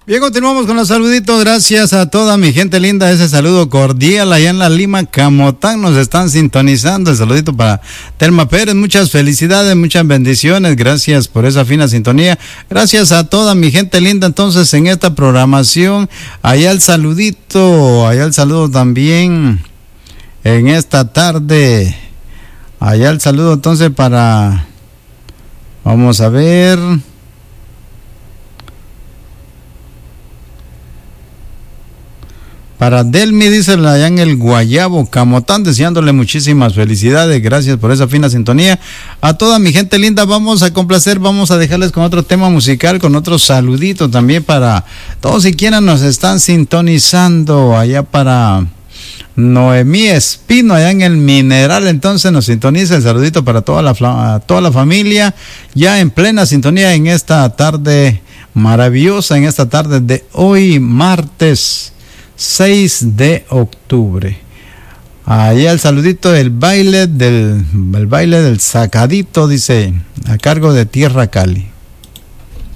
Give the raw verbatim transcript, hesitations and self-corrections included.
Bien, continuamos con los saluditos. Gracias a toda mi gente linda. Ese saludo cordial allá en la Lima, Camotán. Nos están sintonizando. El saludito para Telma Pérez. Muchas felicidades, muchas bendiciones. Gracias por esa fina sintonía. Gracias a toda mi gente linda. Entonces, en esta programación, allá el saludito, allá el saludo también en esta tarde. Allá el saludo entonces para... Vamos a ver... Para Delmi, dice allá en el Guayabo, Camotán, deseándole muchísimas felicidades. Gracias por esa fina sintonía. A toda mi gente linda, vamos a complacer, vamos a dejarles con otro tema musical, con otro saludito también para todos y quienes nos están sintonizando. Allá para Noemí Espino, allá en el Mineral, entonces nos sintoniza. El saludito para toda la, toda la familia, ya en plena sintonía en esta tarde maravillosa, en esta tarde de hoy, martes seis de octubre. Allá el saludito del baile del el baile del sacadito, dice, a cargo de Tierra Cali.